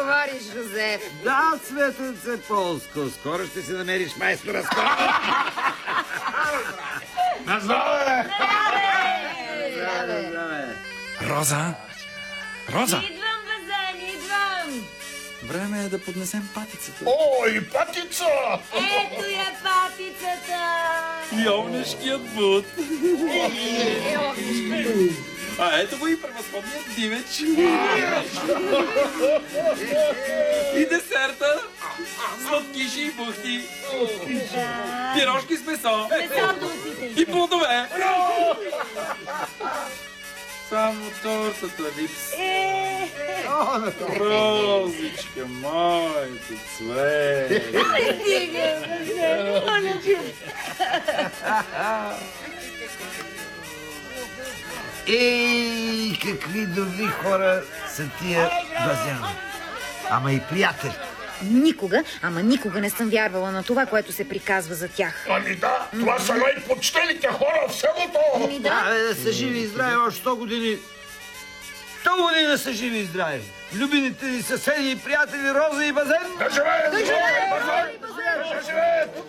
говориш, Жозеф? Да, Цветенце Полско. Скоро ще си намериш майстора. Скоро. На здраве! Роза! Роза! Идвам, Базен, идвам! Време е да поднесем патицата. Ой, патица! Ето я патицата! Йовнешкият бут. А ето го и превъзходният дивеч. И десерта. Сладкиши и бухти. Пирожки с месо. Месото опитай. И плодове. Само тортата липс. Розичка, моето цвет. Ей, какви добри хора са тия Базен. Ама и приятели. Никога, ама никога не съм вярвала на това, което се приказва за тях. Ами да, това са най-почтените хора в селото. Да, са живи и здрави още 100 години. 100 години са живи и здрави. Любимите ни съседи и приятели Роза и Базен. Да живеят! Да живеят! Да живеят!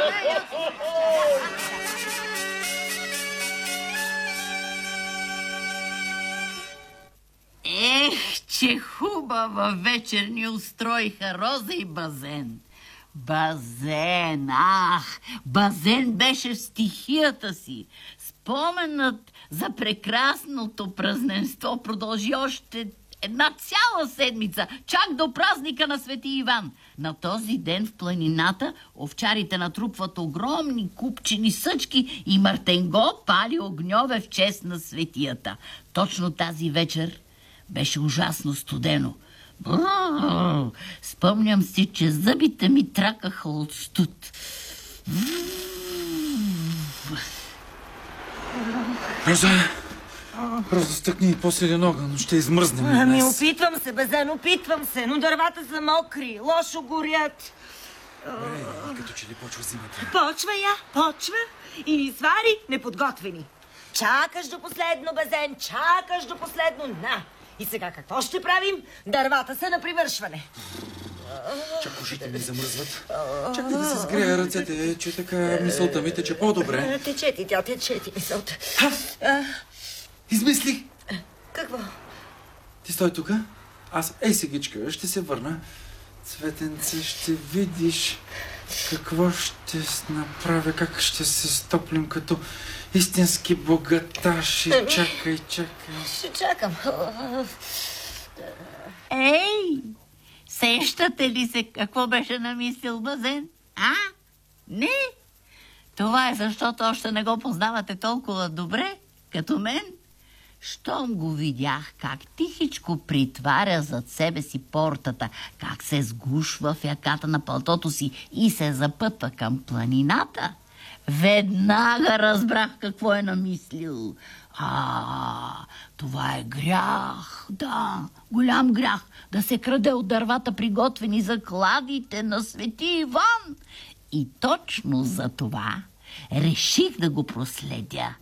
Ех, че хубава вечер ни устроиха Роза и Базен. Базен, Базен беше в стихията си. Споменът за прекрасното празненство продължи още една цяла седмица, чак до празника на Свети Иван. На този ден в планината овчарите натрупват огромни купчини съчки и Мартенго пали огньове в чест на светията. Точно тази вечер беше ужасно студено. Спомням си, че зъбите ми тракаха от студ. Роза, стъкни и по-силен огън, но ще измръзнем днес. Ами опитвам се, Базен, опитвам се, но дървата са мокри, лошо горят. Като че ли почва зимата? Почва и ни свари неподготвени. Чакаш до последно, Базен, чакаш до последно, И сега какво ще правим? Дървата са на привършване. Чак ушите ми замръзват. Чакай да се сгрея ръцете, че така мисълта ми тече по-добре. Тече ти мисълта. Измислих! Какво? Ти стой тука. Аз, сегичка, ще се върна. Цветенце, ще видиш какво ще направя, как ще се стоплим като истински богаташи. Чакай. Ще чакам. Ей, сещате ли се какво беше намислил Базен? Не? Това е защото още не го познавате толкова добре, като мен. Щом го видях как тихичко притваря зад себе си портата, как се сгушва в яката на палтото си и се запътва към планината, веднага разбрах какво е намислил. Това е грях, да, голям грях, да се краде от дървата, приготвени за кладите на Свети Иван. И точно за това реших да го проследя.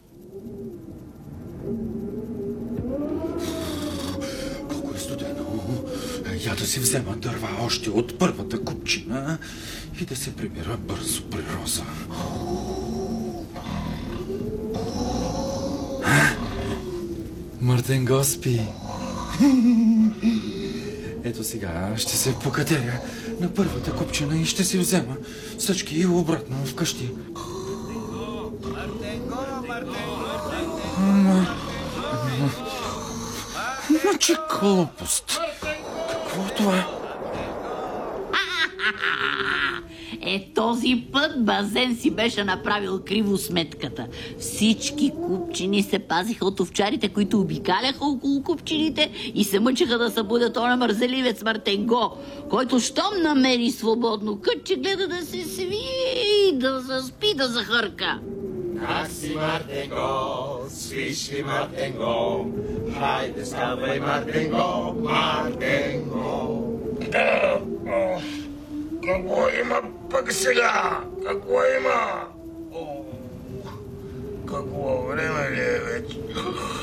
Колко е студено. Я да си взема дърва още от първата купчина и да се прибера бързо при Роза. Мартенго спи. Ето сега ще се покатеря на първата купчина и ще си взема съчки и обратно вкъщи. Че глупост. Какво е това? Този път Базен си беше направил криво сметката. Всички купчини се пазиха от овчарите, които обикаляха около купчините и се мъчеха да събудят оня мързеливец Мартенго, който щом намери свободно кътче, гледа да се свие, да заспи, да захърка. Как си, Мартенго? Спиш ли, Мартенго? Хайде, ставай, Мартенго! Какво има пък сега? Какво има? Какво време ли е вече?